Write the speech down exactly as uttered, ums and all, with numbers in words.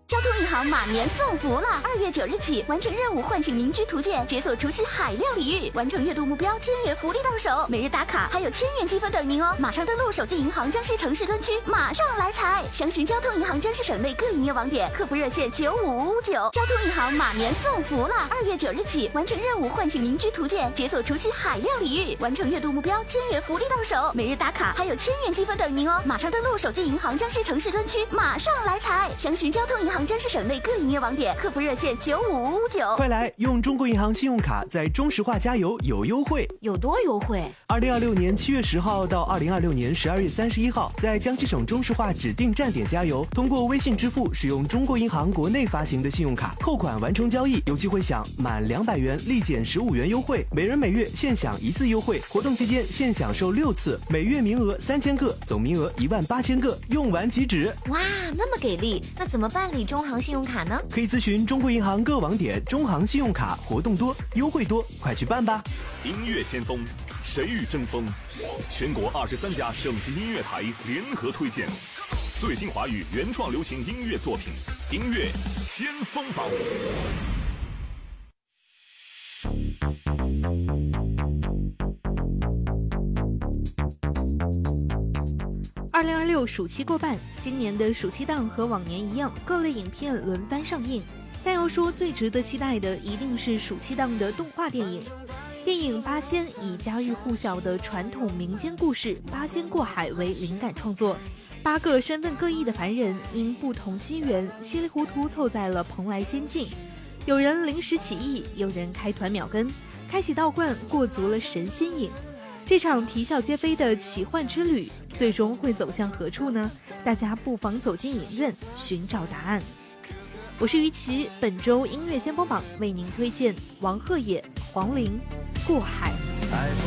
交通银行马年送福了！二月九日起，完成任务唤醒民居图鉴，解锁除夕海量礼遇，完成月度目标，千元福利到手，每日打卡还有千元积分等您哦！马上登录手机银行江西城市专区，马上来财！详询交通银行江西省内各营业网点，客服热线九五五五九。交通银行马年送福了！二月九日起，完成任务唤醒民居图鉴，解锁除夕海量礼遇，完成月度目标，千元福利到手，每日打卡还有千元积分等您哦！马上登录手机银行江西城市专区，马上来财！详询交通银行江西省内各营业网点，客服热线九五五五九。 快来用中国银行信用卡在中石化加油有优惠， 有多优惠？ 二零二六年七月十号到二零二六年十二月三十一号，在江西省中石化指定站点加油，通过微信支付使用中国银行国内发行的信用卡扣款完成交易，有机会享满两百元立减十五元优惠，每人每月限享一次优惠。活动期间限享受六次，每月名额三千个，总名额一万八千个，用完即止。 哇，那么给力！那怎么办理中行信用卡呢？ 可以咨询中国银行各网点，中行信用卡活动多，优惠多，快去办吧！ 音乐先锋，谁与争锋？全国二十三家省级音乐台联合推荐最新华语原创流行音乐作品，音乐先锋榜。 二零二六暑期过半，今年的暑期档和往年一样，各类影片轮番上映。但要说最值得期待的，一定是暑期档的动画电影。电影《八仙》以家喻户晓的传统民间故事《八仙过海》为灵感创作，八个身份各异的凡人因不同机缘，稀里糊涂凑在了蓬莱仙境。有人临时起意，有人开团秒跟，开启道观，过足了神仙瘾。这场啼笑皆非的奇幻之旅，最终会走向何处呢？大家不妨走进影院，寻找答案。我是于琦，本周音乐先锋榜为您推荐王鹤野、黄龄《过海》。